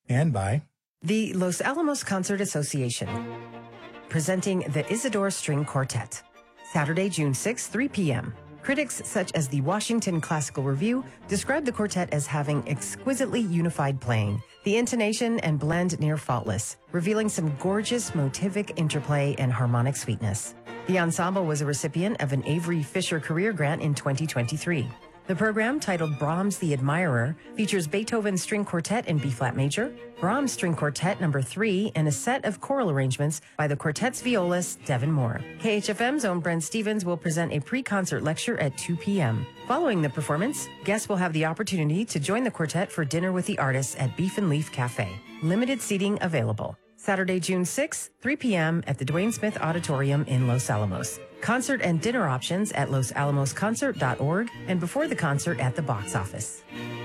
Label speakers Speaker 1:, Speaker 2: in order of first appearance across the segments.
Speaker 1: And by
Speaker 2: the Los Alamos Concert Association, presenting the Isidore String Quartet, Saturday, June 6, 3 p.m. Critics such as the Washington Classical Review describe the quartet as having exquisitely unified playing, the intonation and blend near faultless, revealing some gorgeous motivic interplay and harmonic sweetness. The ensemble was a recipient of an Avery Fisher Career Grant in 2023. The program, titled Brahms the Admirer, features Beethoven String Quartet in B-flat major, Brahms String Quartet No. 3, and a set of choral arrangements by the quartet's violist, Devin Moore. KHFM's own Brent Stevens will present a pre-concert lecture at 2 p.m. Following the performance, guests will have the opportunity to join the quartet for dinner with the artists at Beef and Leaf Cafe. Limited seating available. Saturday, June 6, 3 p.m. at the Dwayne Smith Auditorium in Los Alamos. Concert and dinner options at losalamosconcert.org and before the concert at the box office.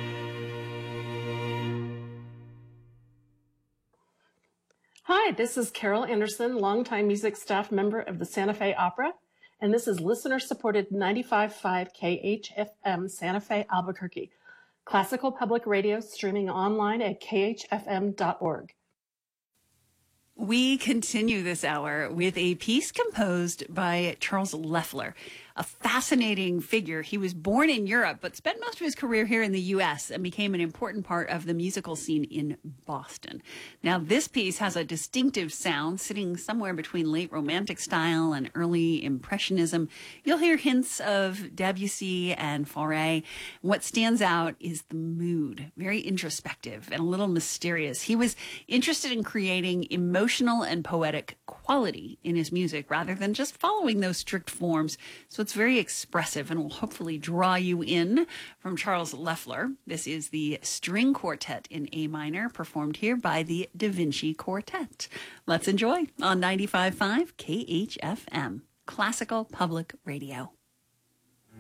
Speaker 3: Hi, this is Carol Anderson, longtime music staff member of the Santa Fe Opera, and this is listener-supported 95.5 KHFM Santa Fe, Albuquerque, classical public radio streaming online at khfm.org.
Speaker 4: We continue this hour with a piece composed by Charles Leffler, a fascinating figure. He was born in Europe, but spent most of his career here in the U.S. and became an important part of the musical scene in Boston. Now, this piece has a distinctive sound, sitting somewhere between late Romantic style and early Impressionism. You'll hear hints of Debussy and Fauré. What stands out is the mood, very introspective and a little mysterious. He was interested in creating emotional and poetic quality in his music rather than just following those strict forms. So it's very expressive and will hopefully draw you in. From Charles Leffler, this is the String Quartet in A minor, performed here by the Da Vinci Quartet. Let's enjoy on 95.5 KHFM, Classical Public Radio.